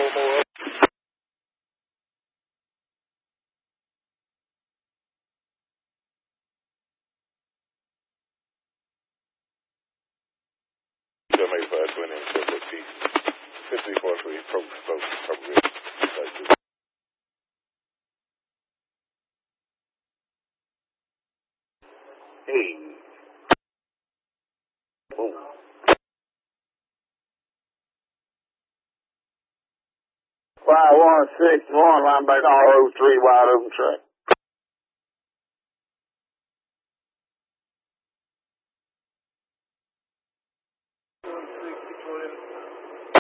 little more up. Hey. Boom. 5161, linebacker, R03, wide open track.